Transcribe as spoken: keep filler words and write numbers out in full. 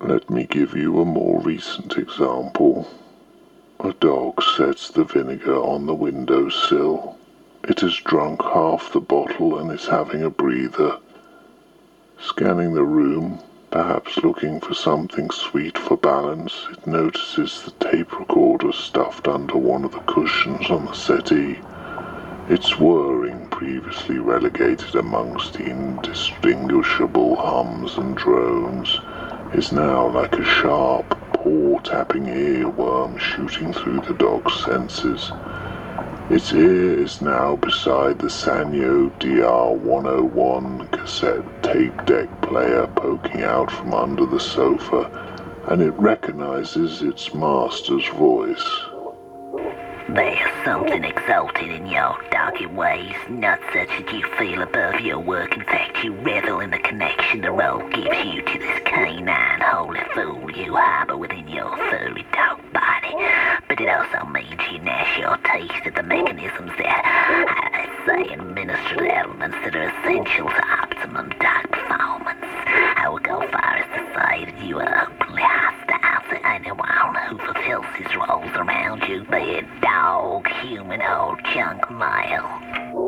Let me give you a more recent example. A dog sets the vinegar on the windowsill. It has drunk half the bottle and is having a breather. Scanning the room, perhaps looking for something sweet for balance, it notices the tape recorder stuffed under one of the cushions on the settee. Its whirring, previously relegated amongst the indistinguishable hums and drones, is now like a sharp, paw-tapping earworm shooting through the dog's senses. Its ear is now beside the Sanyo D R one oh one cassette tape deck player poking out from under the sofa, and it recognizes its master's voice. There's something exalted in your doggy ways, not such that you feel above your work. In fact, you revel in the connection the role gives you to this canine holy fool you harbor within your furry dog body. But it also means you gnash your teeth at the mechanisms that, I say, administer the elements that are essential to optimum dog performance. I will go far as to say that you are openly hostile to anyone who fulfills his roles around you, be it dog, human, or junk mail.